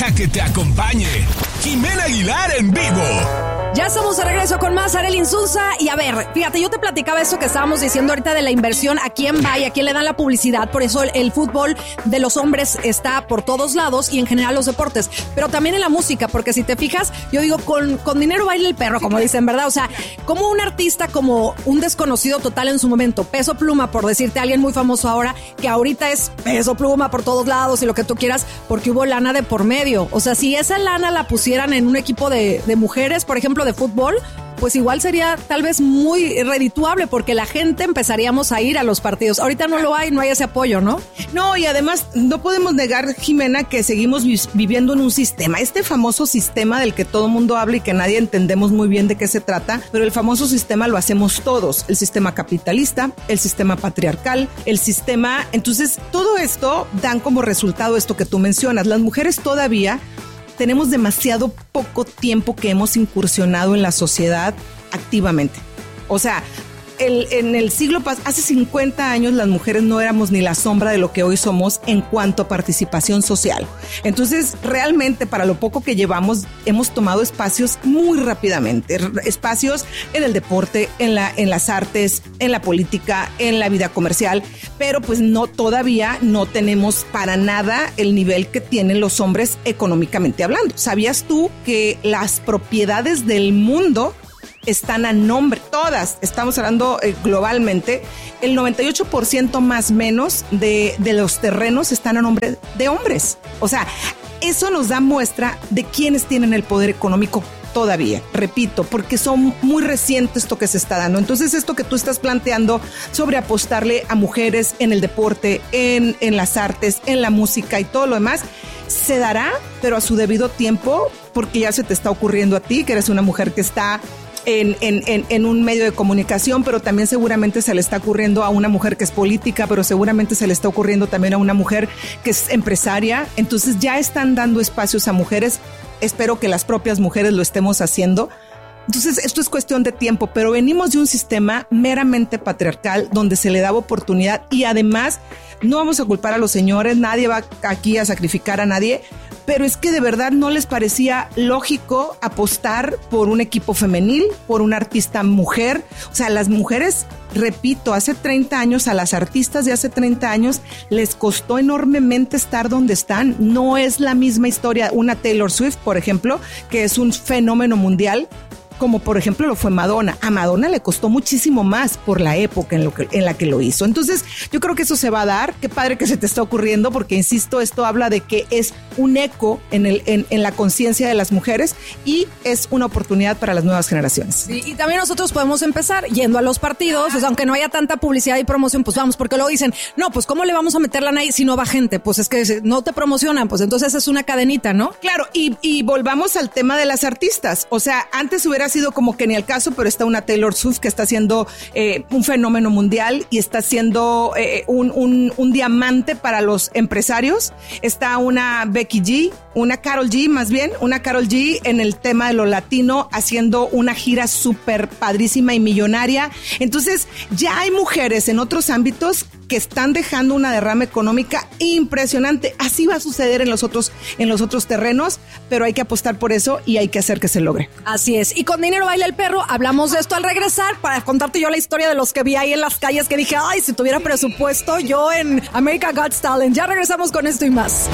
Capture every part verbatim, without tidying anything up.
Deja que te acompañe Jimena Aguilar en vivo. Ya estamos de regreso con más Arely Insunza. Y a ver, fíjate, yo te platicaba eso que estábamos diciendo ahorita de la inversión, a quién va y a quién le dan la publicidad. Por eso el, el fútbol de los hombres está por todos lados y en general los deportes, pero también en la música, porque si te fijas, yo digo, con, con dinero baila el perro, como dicen, ¿verdad? O sea, como un artista, como un desconocido total en su momento, Peso Pluma, por decirte a alguien muy famoso ahora, que ahorita es Peso Pluma por todos lados y lo que tú quieras, porque hubo lana de por medio. O sea, si esa lana la pusieran en un equipo de, de mujeres, por ejemplo, de fútbol, pues igual sería tal vez muy redituable, porque la gente empezaríamos a ir a los partidos. Ahorita no lo hay, no hay ese apoyo, ¿no? No, y además no podemos negar, Jimena, que seguimos vi- viviendo en un sistema, este famoso sistema del que todo el mundo habla y que nadie entendemos muy bien de qué se trata, pero el famoso sistema lo hacemos todos, el sistema capitalista, el sistema patriarcal, el sistema, entonces todo esto dan como resultado esto que tú mencionas, las mujeres todavía tenemos demasiado poco tiempo que hemos incursionado en la sociedad activamente. O sea, el, en el siglo pasado, hace cincuenta años, las mujeres no éramos ni la sombra de lo que hoy somos en cuanto a participación social. Entonces, realmente, para lo poco que llevamos, hemos tomado espacios muy rápidamente. Espacios en el deporte, en, la, en las artes, en la política, en la vida comercial, pero pues no, todavía no tenemos para nada el nivel que tienen los hombres económicamente hablando. ¿Sabías tú que las propiedades del mundo están a nombre, todas, estamos hablando eh, globalmente, el noventa y ocho por ciento más menos de, de los terrenos están a nombre de hombres? O sea, eso nos da muestra de quiénes tienen el poder económico todavía, repito, porque son muy recientes esto que se está dando. Entonces, esto que tú estás planteando sobre apostarle a mujeres en el deporte, en, en las artes, en la música y todo lo demás, se dará, pero a su debido tiempo, porque ya se te está ocurriendo a ti, que eres una mujer que está En, en, en, en un medio de comunicación, pero también seguramente se le está ocurriendo a una mujer que es política, pero seguramente se le está ocurriendo también a una mujer que es empresaria. Entonces ya están dando espacios a mujeres. Espero que las propias mujeres lo estemos haciendo. Entonces esto es cuestión de tiempo, pero venimos de un sistema meramente patriarcal donde se le daba oportunidad, y además no vamos a culpar a los señores, nadie va aquí a sacrificar a nadie, pero es que de verdad no les parecía lógico apostar por un equipo femenil, por una artista mujer. O sea, las mujeres, repito, hace treinta años, a las artistas de hace treinta años les costó enormemente estar donde están. No es la misma historia una Taylor Swift, por ejemplo, que es un fenómeno mundial, como por ejemplo lo fue Madonna. A Madonna le costó muchísimo más por la época en, lo que, en la que lo hizo. Entonces yo creo que eso se va a dar. Qué padre que se te está ocurriendo, porque insisto, esto habla de que es un eco en, el, en, en la conciencia de las mujeres y es una oportunidad para las nuevas generaciones. Sí, y también nosotros podemos empezar yendo a los partidos, o sea, aunque no haya tanta publicidad y promoción, pues vamos, porque luego licen, no, pues ¿cómo le vamos a meter lana ahí si no va gente? Pues es que no te promocionan, pues entonces es una cadenita, ¿no? Claro, y, y volvamos al tema de las artistas. O sea, antes hubiera sido como que ni al caso, pero está una Taylor Swift que está siendo eh, un fenómeno mundial y está siendo eh, un, un, un diamante para los empresarios. Está una Becky G, una Karol G, más bien, una Karol G en el tema de lo latino, haciendo una gira súper padrísima y millonaria. Entonces, ya hay mujeres en otros ámbitos que están dejando una derrama económica impresionante. Así va a suceder en los otros, en los otros terrenos, pero hay que apostar por eso y hay que hacer que se logre. Así es. Y con Dinero Baila el Perro hablamos de esto al regresar, para contarte yo la historia de los que vi ahí en las calles, que dije, ay, si tuviera presupuesto yo en America's Got Talent. Ya regresamos con esto y más.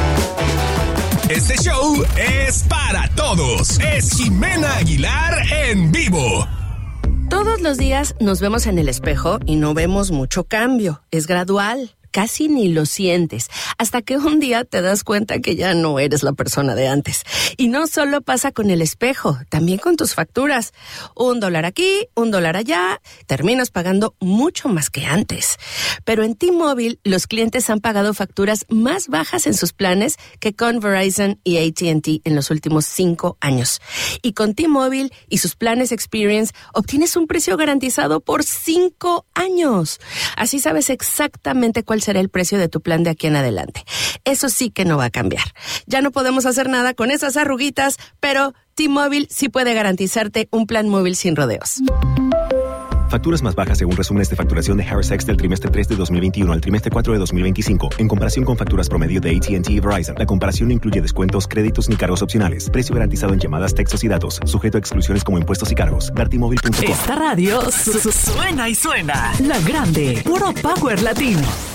Este show es para todos. Es Jimena Aguilar en vivo. Todos los días nos vemos en el espejo y no vemos mucho cambio. Es gradual. Casi ni lo sientes, hasta que un día te das cuenta que ya no eres la persona de antes. Y no solo pasa con el espejo, también con tus facturas. Un dólar aquí, un dólar allá, terminas pagando mucho más que antes. Pero en T-Mobile, los clientes han pagado facturas más bajas en sus planes que con Verizon y A T and T en los últimos cinco años. Y con T-Mobile y sus planes Experience, obtienes un precio garantizado por cinco años. Así sabes exactamente cuál será el precio de tu plan de aquí en adelante. Eso sí que no va a cambiar. Ya no podemos hacer nada con esas arruguitas, pero T-Mobile sí puede garantizarte un plan móvil sin rodeos. Facturas más bajas según resúmenes de facturación de Harris X del trimestre tres de dos mil veintiuno al trimestre cuatro de dos mil veinticinco. En comparación con facturas promedio de A T and T y Verizon, la comparación no incluye descuentos, créditos ni cargos opcionales. Precio garantizado en llamadas, textos y datos. Sujeto a exclusiones como impuestos y cargos. Dartimóvil punto com. Esta radio su- su- suena y suena. La grande. Puro Power Latino.